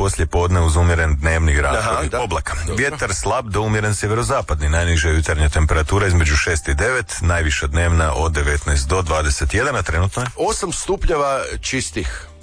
poslije podne uz umjeren dnevni raspored oblaka. Vjetar slab do umjeren sjeverozapadni, najniža jutarnja temperatura između 6 i 9, najviša dnevna od 19 do 21, a trenutno je 8 stupnjeva čistih.